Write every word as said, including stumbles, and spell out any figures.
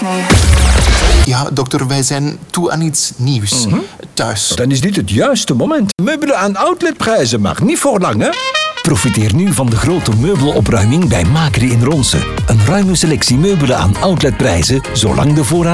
Nee. Ja, dokter, wij zijn toe aan iets nieuws. Mm-hmm. Thuis. Dan is dit het juiste moment. Meubelen aan outletprijzen mag niet voor lang, hè? Profiteer nu van de grote meubelopruiming bij Makri in Ronse. Een ruime selectie meubelen aan outletprijzen, zolang de voorraad